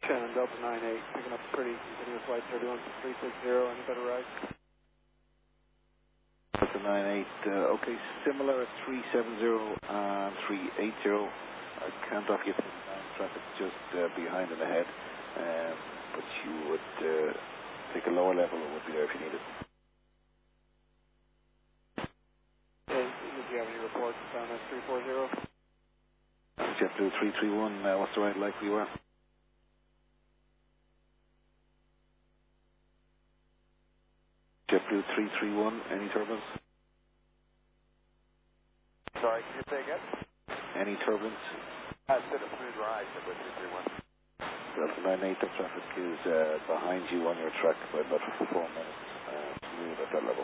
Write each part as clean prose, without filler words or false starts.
Shannon Delta 98, picking up pretty continuous flight 31 360, any better ride? Delta 98, okay, similar at 370 and 380. I can't offer you 39 traffic just behind and ahead, but you would take a lower level, it would be there if you need it. Hey, did you have any reports down at 340? JetBlue 331, what's the ride like where you are? JetBlue 331, any turbulence? Sorry, can you say again? Any turbulence? It's been a smooth ride, JetBlue 331. Delta 98, the traffic is behind you on your track by about 4 minutes, smooth at that level.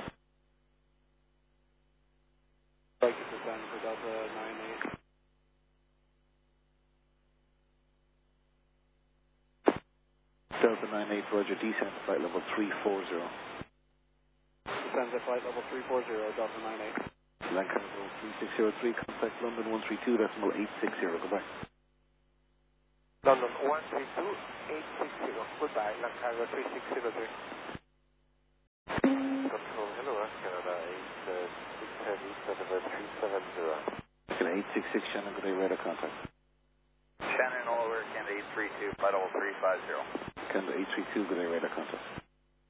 Like to descend for Delta 98. Delta 98, Roger, descend to flight level 340. Descend at flight level 340, Delta 98. Lancaster 3603, contact London 132, decimal 860, goodbye. London 132, 860, goodbye, Lancaster 3603. Control, hello, Canada 8610, 866, Shannon, good day, radar contact. Shannon, all over, Canada 832, flight level 350. Canada 832, good day, radar contact.